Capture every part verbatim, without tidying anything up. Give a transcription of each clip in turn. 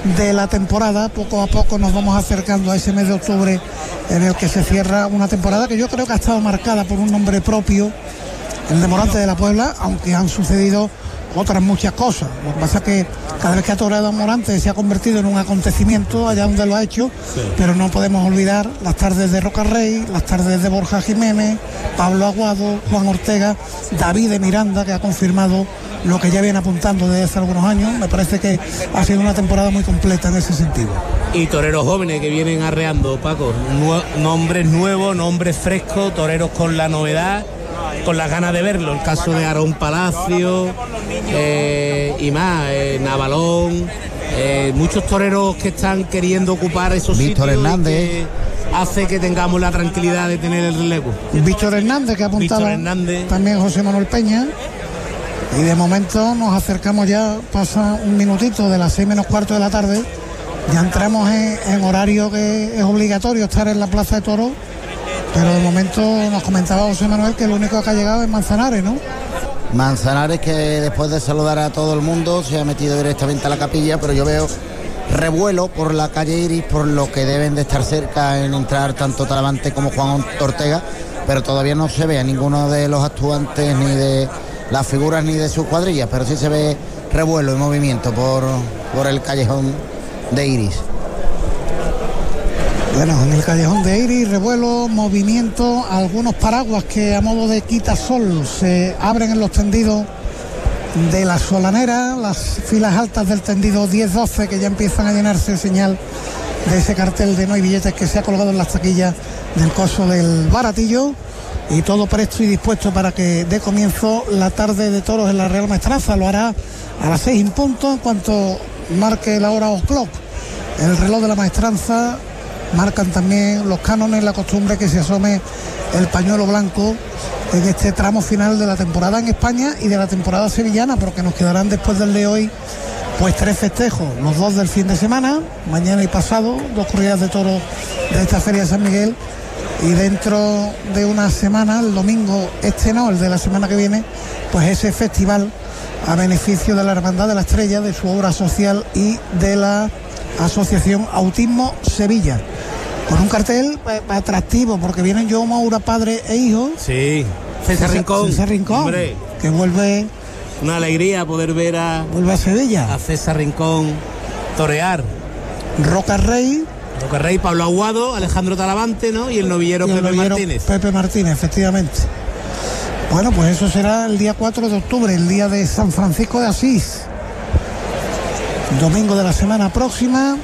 de la temporada. Poco a poco nos vamos acercando a ese mes de octubre en el que se cierra una temporada que yo creo que ha estado marcada por un nombre propio, el de Morante de la Puebla, aunque han sucedido otras muchas cosas. Lo que pasa es que cada vez que ha toreado Morante se ha convertido en un acontecimiento allá donde lo ha hecho, sí. Pero no podemos olvidar las tardes de Roca Rey, las tardes de Borja Jiménez, Pablo Aguado, Juan Ortega, David de Miranda, que ha confirmado lo que ya viene apuntando desde hace algunos años. Me parece que ha sido una temporada muy completa en ese sentido. Y toreros jóvenes que vienen arreando, Paco, Nue- nombres nuevos, nombres frescos, toreros con la novedad, con las ganas de verlo. El caso de Aarón Palacio eh, y más, eh, Navalón, eh, muchos toreros que están queriendo ocupar esos Víctor sitios. Hernández. Que hace que tengamos la tranquilidad de tener el relevo. Víctor Hernández, que apuntaba también José Manuel Peña. Y de momento nos acercamos ya, pasa un minutito de las seis menos cuarto de la tarde. Ya entramos en, en horario que es obligatorio estar en la Plaza de Toros. Pero de momento nos comentaba José Manuel que lo único que ha llegado es Manzanares, ¿no? Manzanares, que después de saludar a todo el mundo se ha metido directamente a la capilla, pero yo veo revuelo por la calle Iris, por lo que deben de estar cerca en entrar tanto Talavante como Juan Ortega, pero todavía no se ve a ninguno de los actuantes, ni de las figuras, ni de sus cuadrillas, pero sí se ve revuelo y movimiento por, por el callejón de Iris. Bueno, en el callejón de Iris, revuelo, movimiento, algunos paraguas que a modo de quitasol se abren en los tendidos de la solanera, las filas altas del tendido diez doce que ya empiezan a llenarse, señal de ese cartel de no hay billetes que se ha colgado en las taquillas del coso del Baratillo, y todo presto y dispuesto para que dé comienzo la tarde de toros en la Real Maestranza. Lo hará a las seis en punto, en cuanto marque la hora o'clock. El reloj de la Maestranza. Marcan también los cánones, la costumbre que se asome el pañuelo blanco en este tramo final de la temporada en España y de la temporada sevillana, porque nos quedarán después del de hoy pues tres festejos, los dos del fin de semana, mañana y pasado, dos corridas de toros de esta Feria de San Miguel, y dentro de una semana, el domingo este no, el de la semana que viene, pues ese festival a beneficio de la Hermandad de la Estrella, de su obra social y de la Asociación Autismo Sevilla, con un cartel pues, atractivo, porque vienen yo, Maura, padre e hijo. Sí, César Rincón. César Rincón, hombre, que vuelve. Una alegría poder ver a. Vuelve a Sevilla. A César Rincón torear. Roca Rey. Roca Rey, Pablo Aguado, Alejandro Talavante, ¿no? Y el novillero, y el Pepe novillero Martínez. Pepe Martínez, efectivamente. Bueno, pues eso será el día cuatro de octubre, el día de San Francisco de Asís. Domingo de la semana próxima.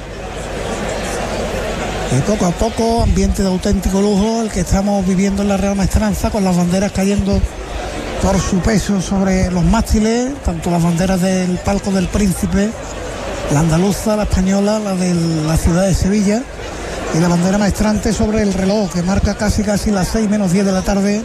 Y poco a poco, ambiente de auténtico lujo el que estamos viviendo en la Real Maestranza, con las banderas cayendo por su peso sobre los mástiles, tanto las banderas del Palco del Príncipe, la andaluza, la española, la de la ciudad de Sevilla, y la bandera maestrante sobre el reloj, que marca casi casi las seis menos diez de la tarde,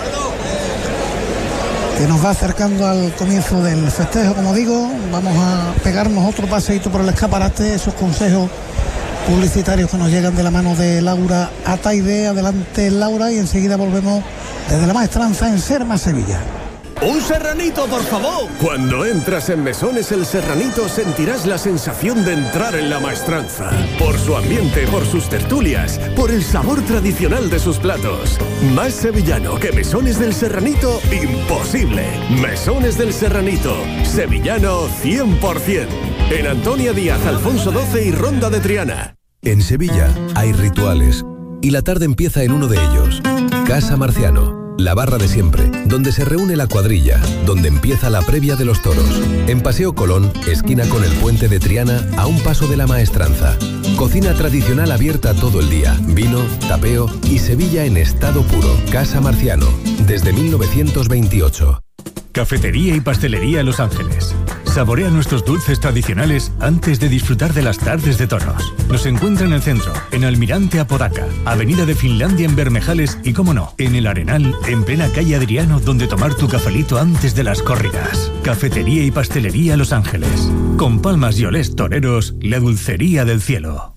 que nos va acercando al comienzo del festejo. Como digo, vamos a pegarnos otro paseíto por el escaparate, esos consejos publicitarios que nos llegan de la mano de Laura Ataide. Adelante, Laura, y enseguida volvemos desde la Maestranza en Serma, Sevilla. ¡Un serranito, por favor! Cuando entras en Mesones El Serranito sentirás la sensación de entrar en la Maestranza. Por su ambiente, por sus tertulias, por el sabor tradicional de sus platos. Más sevillano que Mesones del Serranito, imposible. Mesones del Serranito, sevillano cien por ciento. En Antonia Díaz, Alfonso doce y Ronda de Triana. En Sevilla hay rituales y la tarde empieza en uno de ellos. Casa Marciano. La barra de siempre, donde se reúne la cuadrilla, donde empieza la previa de los toros. En Paseo Colón, esquina con el puente de Triana, a un paso de la Maestranza. Cocina tradicional abierta todo el día, vino, tapeo y Sevilla en estado puro. Casa Marciano, desde mil novecientos veintiocho. Cafetería y pastelería Los Ángeles. Saborea nuestros dulces tradicionales antes de disfrutar de las tardes de toros. Nos encuentra en el centro, en Almirante Apodaca, Avenida de Finlandia en Bermejales y, como no, en El Arenal, en plena calle Adriano, donde tomar tu cafelito antes de las corridas. Cafetería y pastelería Los Ángeles. Con palmas y olés toreros, la dulcería del cielo.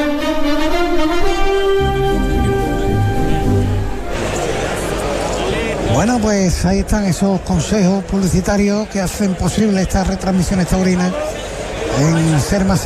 Bueno, pues ahí están esos consejos publicitarios que hacen posible estas retransmisiones taurinas en Serma.